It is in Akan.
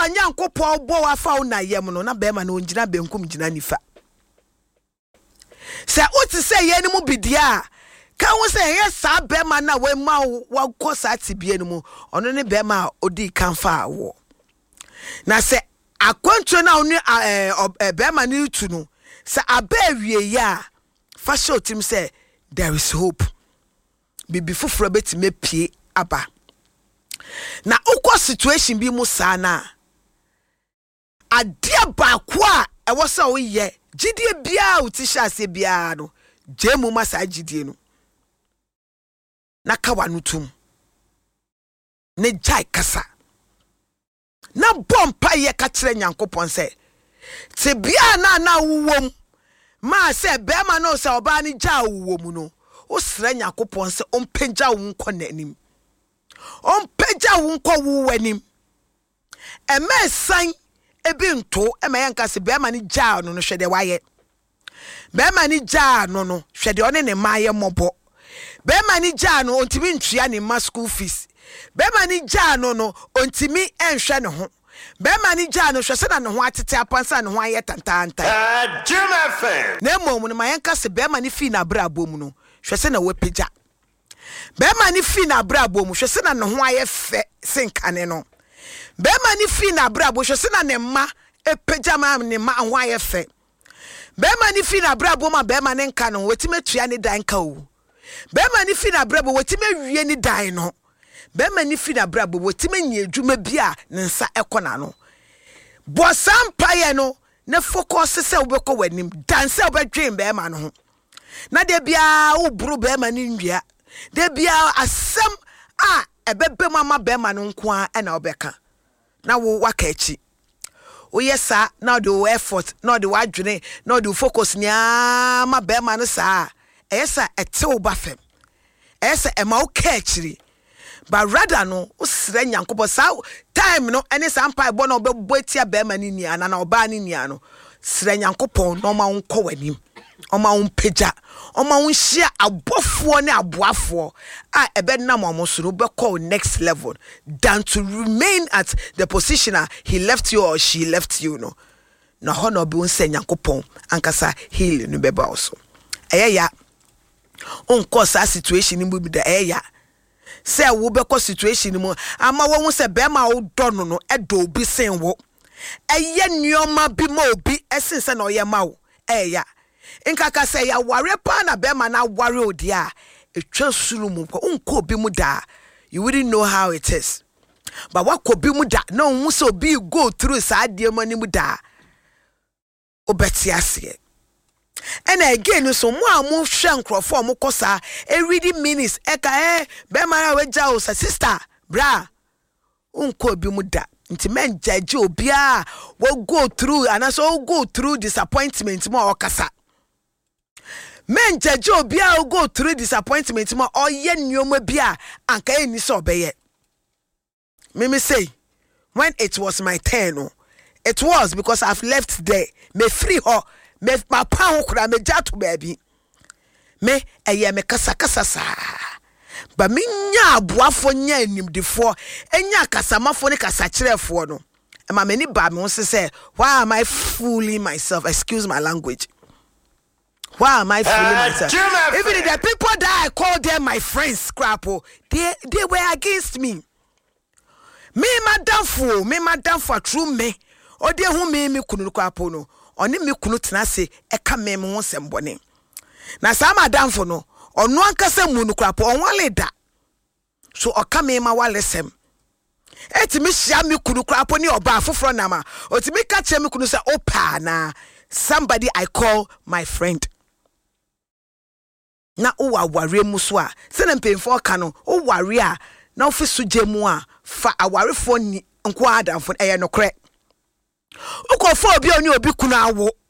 Nyankopon bo wa fa na yem no na be ma na onjina benkum jina nifa se oti se ye ni mu bidia ka wo se ye sa be ma na we ma wa kosa tibie ni mu ono ne be ma odi kanfa wo na se akwantu na onu be ma ni tu no se abawie ya fa show tim say there is hope bibi fufuro betime pie aba na ukwa situation bi mu sa na adia ba kwa e wo se wo ye gidie bia utisha ase bia no jemu masa gidie no na kawa no tum ne jai kasa na bompa ye ka kire Nyankopon se te bia na wuwom ma se be ma no se oba ni ja wuwom no o sra Nyankopon se ompeja wo nko nanim ompeja wo nko wo wanim emesan ebi nto emeyanka se be ma ni ja no hwede waye be ma ni ja no hwede one ne maye mobo be ma ni ja no ontimi ntua ne ma school fees be ma ni ja no ontimi enhwe ne ho be ma ni ja no hwese na ne ho atete apansa ne ho aye tantanta Jim FM na mom no mayanka se be ma ni fi na bra bom no hwese na wepeja be ma ni fi na bra bom hwese na ne ho aye fe senkane no be ma ni fi na bra bom hwese na ne ma epeja ma ne ma ho aye fe be ma ni fi na bra bom ma be ma ne nka no wetimetua ne dan ka o be ma ni fi na bra bom wetimewie ni dan no be ma ni fi na bra bom wetimenye adwuma bia ne nsa ekona no bo sampaye no ne focus se obekọ wanim dan se obedwen be ma no ho na de bia wo buru be ma ni ndua de bia asem a ebebe mama be ma no nko a na obeka na wo waka echi o yesa na do effort na do wadwene na do focus ni ma be ma no sa eyesa etew ba fem eyesa e ma wo ka echiri ba rather no usre Nyankopon sa time no ene sampa ebo na obebo etia be ma ni nia na oba ni nia no sre Nyankopon no ma wonko wanim o ma wonpeja o ma wonhia abofo ne aboafo a ebe na momosoro be call next level than to remain at the position he left you or she left you no na ho no be wonse Nyankopon ankasa heal no beba also eya onko sa situation mu bi da eya se wo be ko situation mu ama wo se be ma wo do no edo obi sen wo eye nyoma bi ma obi esense na oye ma wo eya nkaka se ya ware pa na be ma na ware odi a etwa suru mu ko onko obi mu da you wouldn't know how it is but what ko bi mu da na onhu se obi go through sa de mani mu da obeti ase and again so mo amu hwe nkrofo mo kosa ready minutes eka be mara we ja o sister bra unko bi mu da nti men judge obi a we go through and so go through disappointment mo okasa men judge obi a go through disappointment mo oye nyoma bi a anka eni so obeye me say when it was my turn it was because I've left there me free her me papa ho kura me jato baby me eye me kasa sa ba me nya aboafo nya animdefo enya kasamafo ne kasakirefo no e ma me ni ba me won say why am I fooling myself, excuse my language, why am I fooling myself? Even the people that I call them my friends scrapo they were against me madam for true me o de hu me kunu kwapo no oni me kunu tenase eka me ho sembone na sa madam for no onu ankasa mu nu kwapo onwale da so oka me ma wale sem etimi hia me kunu kwapo ni oba afoforo na ma otimi ka che me kunu say opa na somebody I call my friend na o waware mu so a se na mpemfo ka no o ware a na ofisu jemu a fa awarefo ni nko adamfo eye no kre ukofo obi oni obi kunu awo